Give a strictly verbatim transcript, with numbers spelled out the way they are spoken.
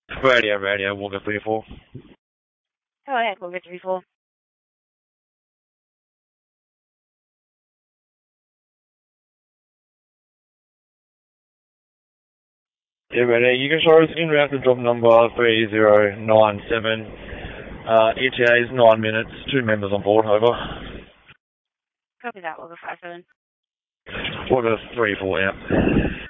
Radio, radio, Walker three four. Go ahead, Walker three four. Yeah, ready. You can show us in route to drop number three zero nine seven. Uh, E T A is nine minutes, two members on board, over. Copy that, Walker five seven. Walker three four, yeah.